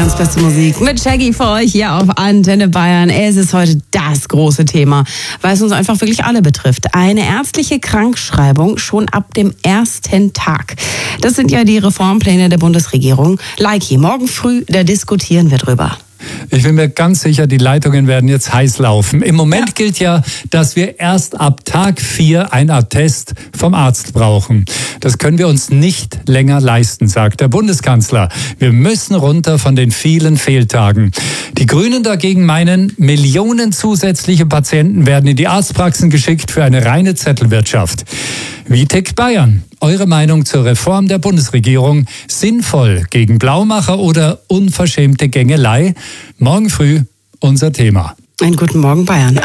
Bayerns beste Musik mit Shaggy für euch hier auf Antenne Bayern. Es ist heute das große Thema, weil es uns einfach wirklich alle betrifft. Eine ärztliche Krankschreibung schon ab dem ersten Tag. Das sind ja die Reformpläne der Bundesregierung. Leiki, morgen früh, da diskutieren wir drüber. Ich bin mir ganz sicher, die Leitungen werden jetzt heiß laufen. Im Moment gilt ja, dass wir erst ab Tag 4 ein Attest vom Arzt brauchen. Das können wir uns nicht länger leisten, sagt der Bundeskanzler. Wir müssen runter von den vielen Fehltagen. Die Grünen dagegen meinen, Millionen zusätzliche Patienten werden in die Arztpraxen geschickt für eine reine Zettelwirtschaft. Wie tickt Bayern? Eure Meinung zur Reform der Bundesregierung? Sinnvoll gegen Blaumacher oder unverschämte Gängelei? Morgen früh unser Thema. Einen guten Morgen, Bayern.